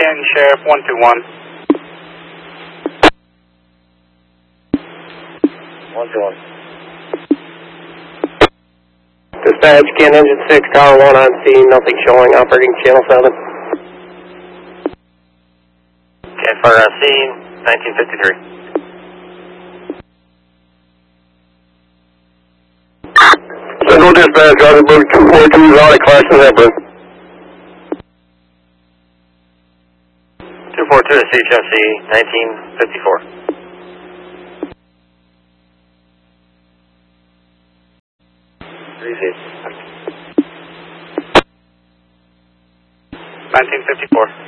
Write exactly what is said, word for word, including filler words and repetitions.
Canton Sheriff one two one. one two one. Dispatch, Kent Engine six, Tower one on scene, nothing showing, operating channel seven. Kent Fire on scene, nineteen fifty-three. Central Dispatch, Rosenberg two four two, Exotic, Clash and Hepburn. two four two to C H M C, nineteen fifty-four. nineteen fifty-four.